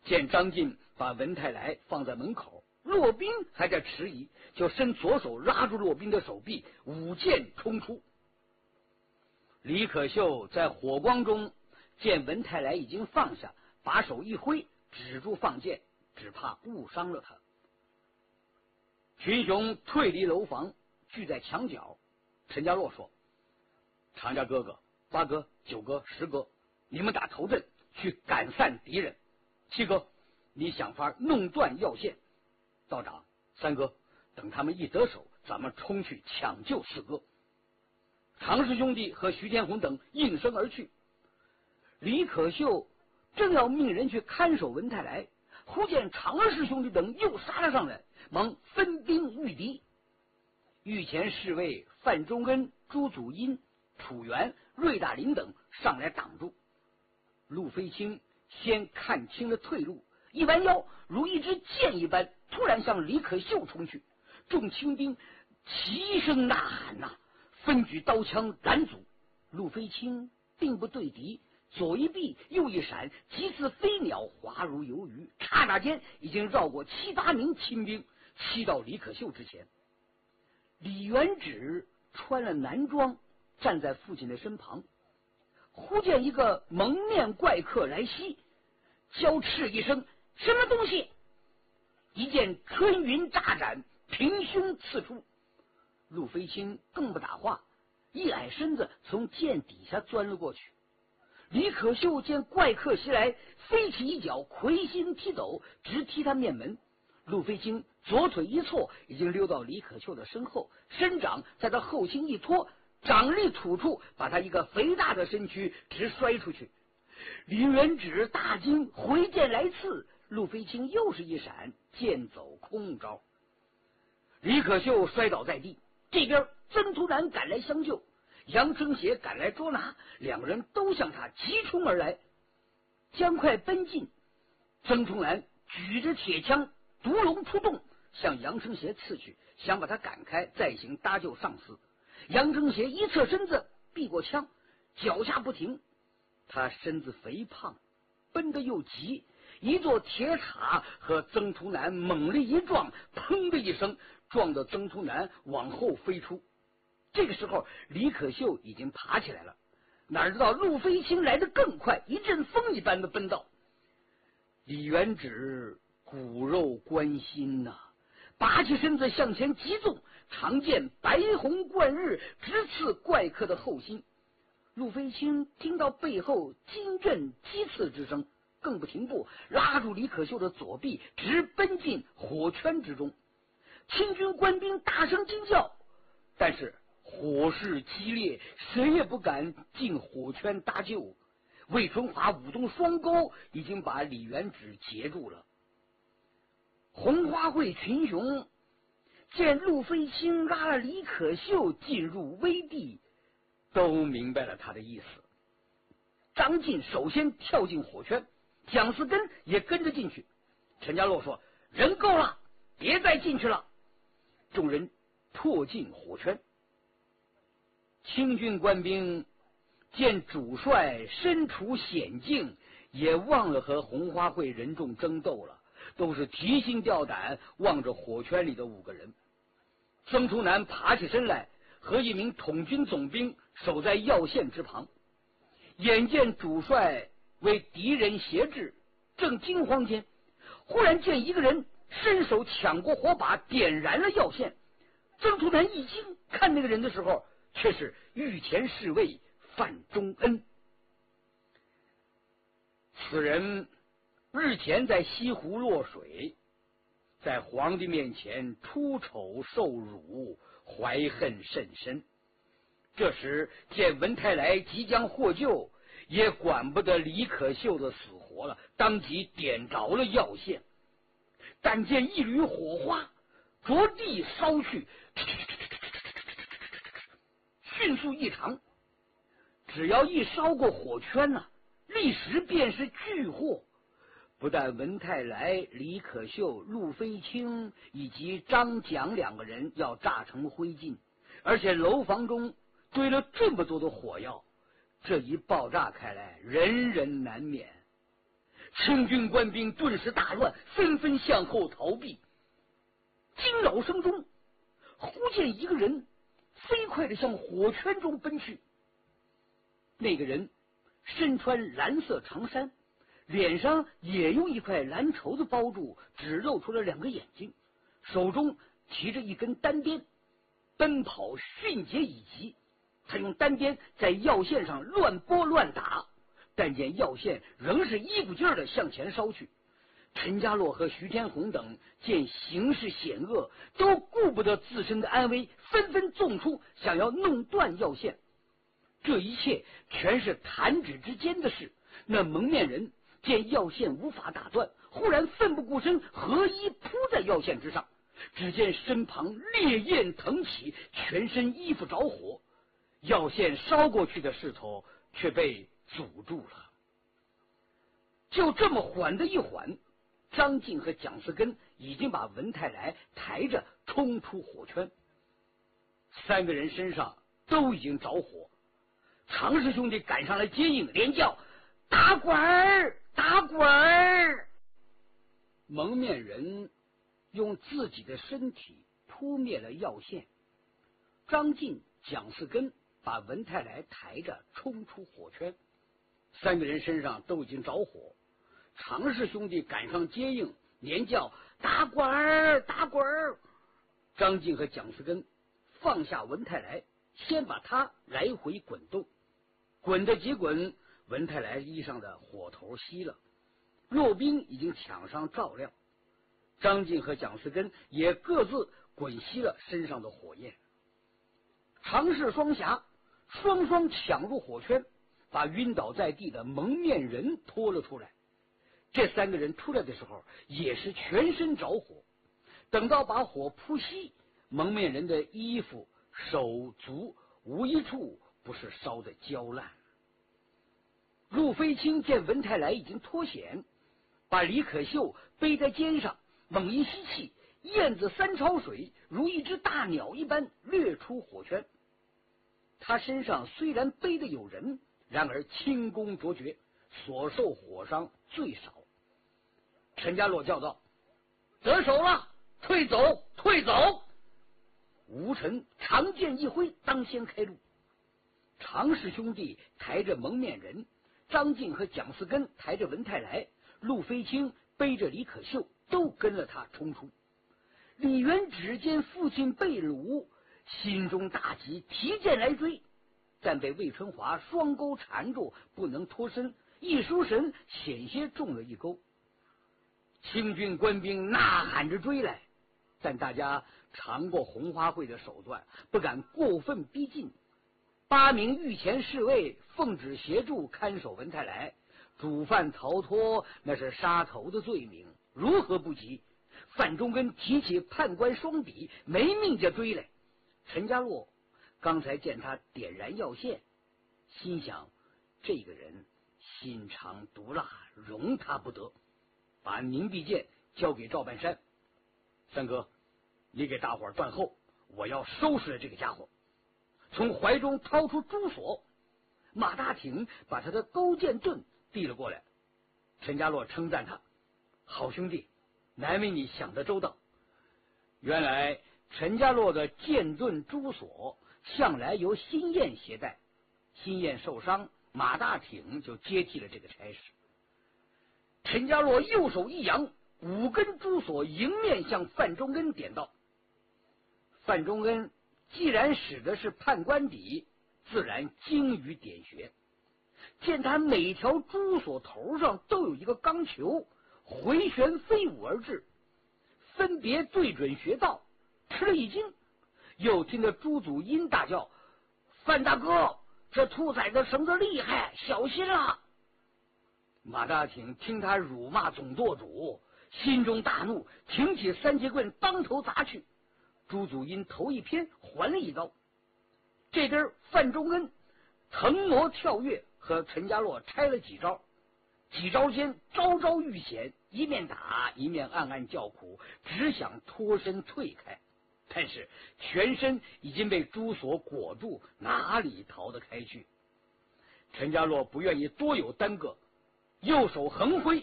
见张进把文泰来放在门口，骆宾还在迟疑，就伸左手拉住骆宾的手臂，舞剑冲出。李可秀在火光中见文泰来已经放下，把手一挥，止住放箭，只怕误伤了他。群雄退离楼房，聚在墙角。陈家洛说：“常家哥哥、八哥、九哥、十哥，你们打头阵去赶散敌人。七哥，你想法弄断要线。道长、三哥，等他们一得手，咱们冲去抢救四哥。”常氏兄弟和徐天红等应声而去。李可秀正要命人去看守文泰来，忽见常氏兄弟等又杀了上来，忙分兵御敌。御前侍卫范仲恩、朱祖荫、楚元、瑞大林等上来挡住。陆飞清先看清了退路，一弯腰，如一支箭一般，突然向李可秀冲去。众清兵齐声呐喊呐，分举刀枪拦阻。陆飞清并不对敌，左一避右一闪，急似飞鸟，滑如游鱼，刹那间已经绕过7、8名清兵，骑到李可秀之前。李元直穿了男装，站在父亲的身旁，忽见一个蒙面怪客来袭，娇斥一声：“什么东西！”一剑春云炸斩，平胸刺出。陆飞清更不打话，一矮身子从剑底下钻了过去。李可秀见怪客袭来，飞起一脚，魁星踢走，直踢他面门。陆飞清左腿一错，已经溜到李可秀的身后，伸掌在他后心一拖，掌力吐出，把他一个肥大的身躯直摔出去。李元直大惊，回剑来刺，陆飞清又是一闪，剑走空招。李可秀摔倒在地，这边曾图南赶来相救，杨承协赶来捉拿，两个人都向他急冲而来。将快奔近，曾图南举着铁枪独龙出动，向杨承协刺去，想把他赶开，再行搭救上司。杨承协一侧身子避过枪，脚下不停。他身子肥胖，奔得又急，一座铁塔和曾图南猛力一撞，砰的一声，撞得曾图南往后飞出。这个时候李可秀已经爬起来了，哪知道陆飞清来得更快，一阵风一般的奔到。李元直骨肉关心呐，拔起身子向前急纵，长剑白虹贯日，直刺怪客的后心。陆飞清听到背后金阵击刺之声，更不停步，拉住李可秀的左臂，直奔进火圈之中。清军官兵大声惊叫，但是火势激烈，谁也不敢进火圈搭救。魏春华舞动双钩，已经把李元直截住了。红花会群雄见陆飞清拉了李可秀进入危地，都明白了他的意思。张进首先跳进火圈，蒋思根也跟着进去。陈家洛说：“人够了，别再进去了。”众人迫进火圈。清军官兵见主帅身处险境，也忘了和红花会人众争斗了，都是提心吊胆望着火圈里的5个人。曾图南爬起身来，和一名统军总兵守在要线之旁，眼见主帅为敌人挟制，正惊慌间，忽然见一个人伸手抢过火把，点燃了要线。曾图南一惊，看那个人的时候，却是御前侍卫范仲恩。此人日前在西湖落水，在皇帝面前出丑受辱，怀恨甚深。这时见文泰来即将获救，也管不得李可秀的死活了，当即点着了要线。但见一缕火花着地烧去，迅速异常，只要一烧过火圈呐，立时便是巨祸。不但文泰来、李可秀、陆飞清以及张蒋2个人要炸成灰烬，而且楼房中堆了这么多的火药，这一爆炸开来，人人难免。 清军官兵顿时大乱，纷纷向后逃避。惊扰声中，忽见一个人飞快地向火圈中奔去。那个人身穿蓝色长衫，脸上也用一块蓝绸子包住，只露出了2个眼睛，手中提着一根单鞭，奔跑迅捷以及。他用单鞭在药线上乱拨乱打，但见药线仍是一股劲儿地向前烧去。陈家洛和徐天红等见形势险恶，都顾不得自身的安危，纷纷纵出，想要弄断药线。这一切全是弹指之间的事。那蒙面人见药线无法打断，忽然奋不顾身，合衣扑在药线之上。只见身旁烈焰腾起，全身衣服着火，药线烧过去的势头却被阻住了。就这么缓的一缓，张晋和蒋四根已经把文泰来抬着冲出火圈，3个人身上都已经着火。常氏兄弟赶上来接应，连叫打滚儿，打滚儿。蒙面人用自己的身体扑灭了药线，张晋、蒋四根把文泰来抬着冲出火圈，3个人身上都已经着火。常氏兄弟赶上接应，连叫打滚儿，打滚儿。张晋和蒋四根放下文泰来，先把他来回滚动，滚的几滚，文泰来衣上的火头熄了，骆兵已经抢上照料。张晋和蒋四根也各自滚熄了身上的火焰。常氏双侠双双抢入火圈，把晕倒在地的蒙面人拖了出来。这3个人出来的时候也是全身着火，等到把火扑熄，蒙面人的衣服手足无一处不是烧得焦烂。陆飞清见文泰来已经脱险，把李可秀背在肩上，猛一吸气，燕子3抄水，如一只大鸟一般掠出火圈。他身上虽然背的有人，然而轻功卓绝，所受火伤最少。陈家洛叫道：得手了，退走，退走！吴臣长剑一挥，当先开路。常氏兄弟抬着蒙面人，张晋和蒋四根抬着文泰来，陆飞清背着李可秀，都跟了他冲出。李元只见父亲被掳，心中大急，提剑来追，但被魏春华双钩缠住，不能脱身，一输神，险些中了一钩。清军官兵呐喊着追来，但大家尝过红花会的手段，不敢过分逼近。8名御前侍卫奉旨协助看守文泰来，主犯逃脱那是杀头的罪名，如何不急？范仲根提起判官双笔，没命家追来。陈家洛刚才见他点燃药线，心想这个人心肠毒辣，容他不得，把凝碧剑交给赵半山。三哥，你给大伙儿断后，我要收拾了这个家伙。从怀中掏出珠锁，马大挺把他的勾践盾递了过来。陈家洛称赞他：好兄弟，难为你想得周到。原来陈家洛的剑盾珠锁向来由辛燕携带，辛燕受伤，马大挺就接替了这个差事。陈家洛右手一扬，5根珠锁迎面向范仲恩点到。范仲恩既然使的是判官笔，自然精于点穴。见他每条珠锁头上都有一个钢球，回旋飞舞而至，分别对准穴道，吃了一惊，又听得朱祖英大叫：范大哥，这兔崽子绳子厉害，小心了！马大挺听他辱骂总舵主，心中大怒，挺起3节棍当头砸去。朱祖英头一偏，还了一刀。这边范仲恩腾挪跳跃，和陈家洛拆了几招，几招间招招遇险，一面打一面暗暗叫苦，只想脱身退开，但是全身已经被珠锁裹住，哪里逃得开去？陈家洛不愿意多有耽搁，右手横挥，